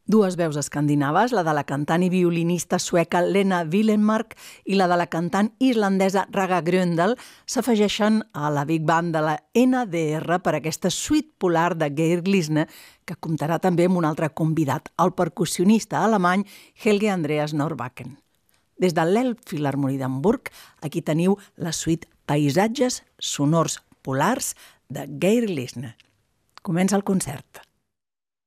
Dues veus escandinaves, la de la cantant i violinista sueca Lena Willenmark i la de la cantant islandesa Raga Gröndal, s'afegeixen a la Big Band de la NDR per aquesta suite polar de Geir Glisne, que comptarà també amb un altre convidat, el percussionista alemany Helge Andreas Norbakken. Des de l'Elbphilharmonie d'Hamburg, aquí teniu la suite Paisatges sonors polars de Geir Glisne. Comença el concert.